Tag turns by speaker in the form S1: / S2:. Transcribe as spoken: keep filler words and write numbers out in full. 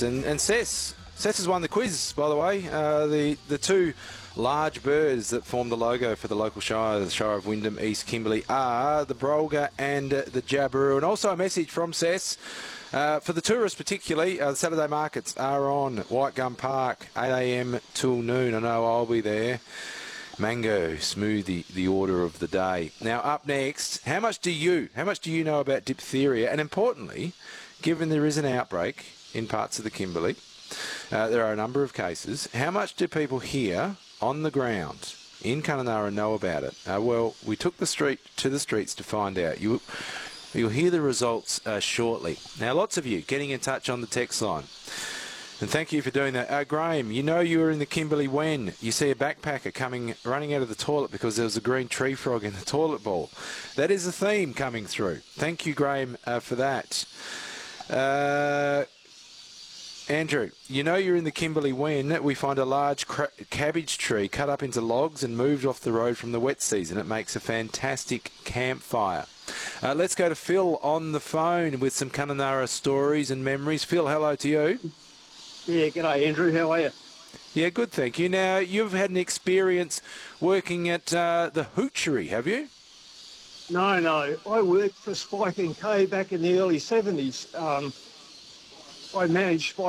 S1: Yes, and, and Cess. Cess has won the quiz, by the way. Uh, the, the two large birds that form the logo for the local shire, the Shire of Wyndham, East Kimberley, are the Brolga and uh, the Jabiru. And also a message from Cess. Uh, for the tourists particularly, uh, the Saturday markets are on White Gum Park, eight a m till noon. I know I'll be there. Mango smoothie, the order of the day. Now, up next, how much do you, how much do you know about diphtheria? And importantly, given there is an outbreak in parts of the Kimberley, uh, there are a number of cases, how much do people here on the ground in Kununurra know about it? Uh, well, we took the street to the streets to find out. You, you'll hear the results uh, shortly. Now, lots of you getting in touch on the text line. And thank you for doing that. Uh, Graham, you know you were in the Kimberley when you see a backpacker coming, running out of the toilet because there was a green tree frog in the toilet bowl. That is a theme coming through. Thank you, Graham, uh, for that. Uh, Andrew, you know you're in the Kimberley when we find a large cabbage tree cut up into logs and moved off the road from the wet season. It makes a fantastic campfire. Uh, let's go to Phil on the phone with some Kununurra stories and memories. Phil, hello to you.
S2: Yeah, g'day Andrew, how are you?
S1: Yeah, good, thank you. Now, you've had an experience working at uh, the Hoochery, have you?
S2: No, no, I worked for Spike and K back in the early seventies. Um, I managed Spike